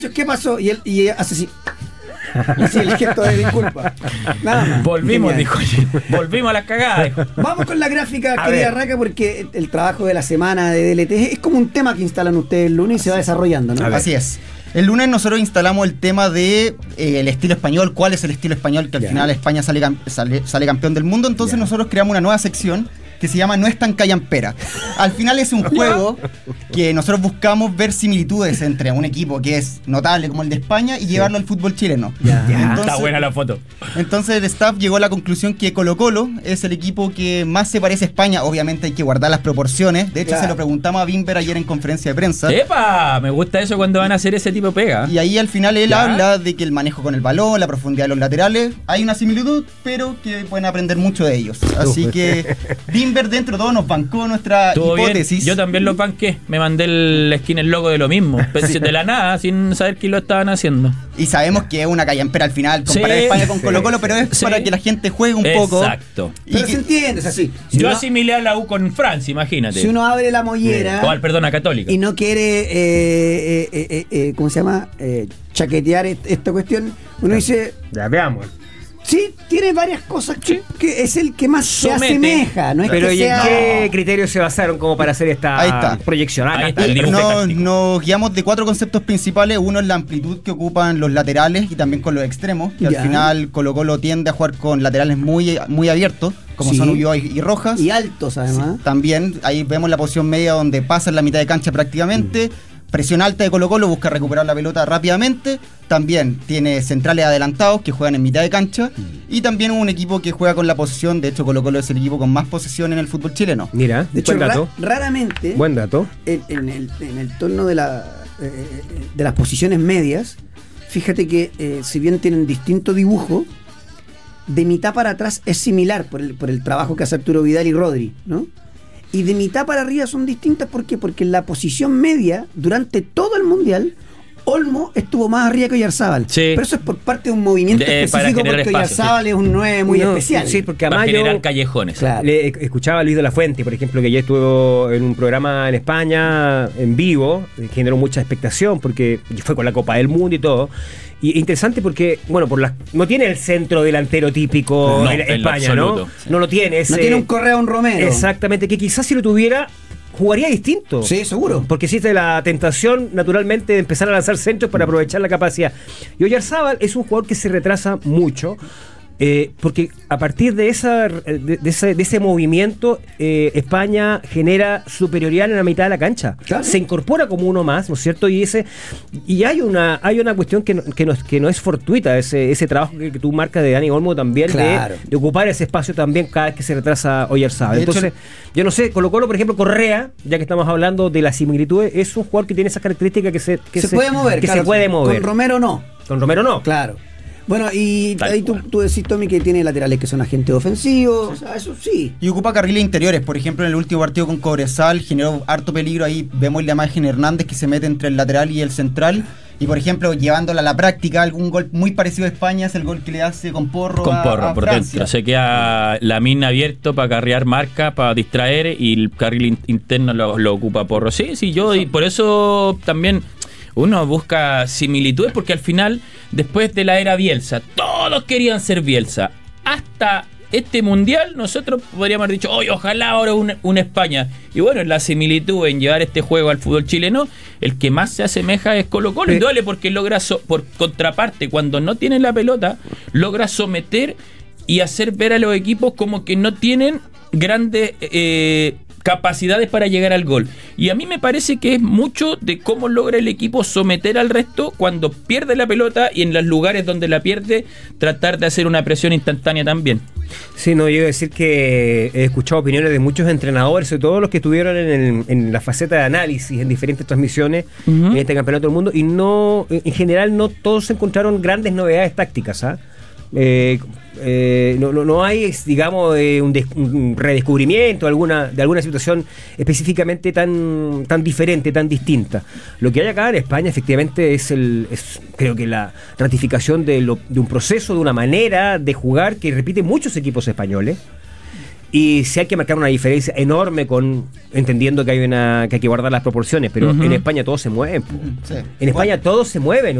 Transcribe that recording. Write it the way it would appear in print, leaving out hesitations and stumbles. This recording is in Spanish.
¿qué pasó? Y él hace así. Así el gesto de disculpa. Nada más. Volvimos, dijo. Volvimos a las cagadas. Dijo. Vamos con la gráfica, querida Raca, porque el trabajo de la semana de DLT es como un tema que instalan ustedes el lunes y se va desarrollando, ¿no? Así es. El lunes nosotros instalamos el tema de el estilo español, cuál es el estilo español, que al final España sale campeón del mundo. Entonces nosotros creamos una nueva sección que se llama No es tan callampera. Al final es un juego que nosotros buscamos ver similitudes entre un equipo que es notable como el de España y llevarlo al fútbol chileno. Entonces, está buena la foto. Entonces el staff llegó a la conclusión que Colo-Colo es el equipo que más se parece a España. Obviamente hay que guardar las proporciones. De hecho se lo preguntamos a Bimber ayer en conferencia de prensa. ¡Epa! Me gusta eso cuando van a hacer ese tipo de pega. Y ahí al final él habla de que el manejo con el balón, la profundidad de los laterales, hay una similitud, pero que pueden aprender mucho de ellos. Así que Bimber dentro de todo nos bancó nuestra hipótesis. Bien. Yo también lo banqué. Me mandé el skin, el logo de lo mismo. De la nada, sin saber qué lo estaban haciendo. Y sabemos que es una callampera al final, comparar España con Colo-Colo, pero es para que la gente juegue un poco. Exacto. Pero se entiende, es así. Yo asimilé a la U con Francia, imagínate. Si uno abre la mollera... a Católica. Y no quiere, ¿cómo se llama? Chaquetear esta cuestión. Uno dice... Ya veamos. Sí, tiene varias cosas que es el que más se asemeja, ¿no? Es pero que ¿y en qué criterios se basaron como para hacer esta proyección? Nos guiamos de 4 conceptos principales. Uno es la amplitud que ocupan los laterales y también con los extremos, que al final Colo-Colo tiende a jugar con laterales muy, muy abiertos, como son Ulloa y Rojas. Y altos además. Sí, también ahí vemos la posición media donde pasan la mitad de cancha prácticamente. Presión alta de Colo-Colo, busca recuperar la pelota rápidamente. También tiene centrales adelantados que juegan en mitad de cancha. Y también un equipo que juega con la posesión. De hecho, Colo-Colo es el equipo con más posesión en el fútbol chileno. Mira, de hecho, raramente. Buen dato. En el torno de las posiciones medias, fíjate que si bien tienen distinto dibujo, de mitad para atrás es similar por el trabajo que hace Arturo Vidal y Rodri, ¿no? Y de mitad para arriba son distintas, ¿por qué? Porque en la posición media, durante todo el Mundial, Olmo estuvo más arriba que Oyarzábal. Sí. Pero eso es por parte de un movimiento específico, porque Oyarzábal es un 9 muy especial. Sí, porque para generar callejones. Claro. Le escuchaba a Luis de la Fuente, por ejemplo, que ya estuvo en un programa en España, en vivo, generó mucha expectación, porque fue con la Copa del Mundo y todo. Y interesante porque, bueno, no tiene el centro delantero típico en España, ¿no? No lo tiene. No tiene un Correa, un Romero. Exactamente, que quizás si lo tuviera, jugaría distinto. Sí, seguro. Porque existe la tentación, naturalmente, de empezar a lanzar centros para aprovechar la capacidad. Y Oyarzábal es un jugador que se retrasa mucho. Porque a partir de ese movimiento España genera superioridad en la mitad de la cancha. Claro. Se incorpora como uno más, ¿no es cierto? Y hay una cuestión que no es fortuita, ese trabajo que tú marcas de Dani Olmo también, claro, de ocupar ese espacio también cada vez que se retrasa Oyarzábal. Entonces, yo no sé, Colo-Colo, por ejemplo, Correa, ya que estamos hablando de las similitudes, es un jugador que tiene esas características que se puede mover. Claro, se puede mover. Con Romero no. Claro. Bueno, y ahí tú decís, Tommy, que tiene laterales que son agentes ofensivos, o sea, eso sí. Y ocupa carriles interiores, por ejemplo, en el último partido con Cobresal generó harto peligro, ahí vemos la imagen Hernández que se mete entre el lateral y el central, y por ejemplo, llevándola a la práctica, algún gol muy parecido a España es el gol que le hace con Porro a por Francia. dentro, se queda la mina abierto para carrear marca, para distraer, y el carril interno lo ocupa Porro. Sí, y por eso también uno busca similitudes, porque al final, después de la era Bielsa, todos querían ser Bielsa. Hasta este mundial, nosotros podríamos haber dicho, ojalá ahora una España. Y bueno, la similitud en llevar este juego al fútbol chileno, el que más se asemeja es Colo-Colo. Y duele porque logra, por contraparte, cuando no tiene la pelota, logra someter y hacer ver a los equipos como que no tienen grandes capacidades para llegar al gol. Y a mí me parece que es mucho de cómo logra el equipo someter al resto cuando pierde la pelota, y en los lugares donde la pierde tratar de hacer una presión instantánea también. Sí, no, yo iba a decir que he escuchado opiniones de muchos entrenadores, sobre todo los que estuvieron en la faceta de análisis en diferentes transmisiones en este campeonato del mundo, y no, en general no todos encontraron grandes novedades tácticas, ¿ah? No hay, digamos, un redescubrimiento de alguna situación específicamente tan diferente, tan distinta. Lo que hay acá en España efectivamente es creo que la ratificación de un proceso, de una manera de jugar que repiten muchos equipos españoles, Y sí hay que marcar una diferencia enorme entendiendo que hay que guardar las proporciones, pero en España todos se mueven. Sí. En España todos se mueven.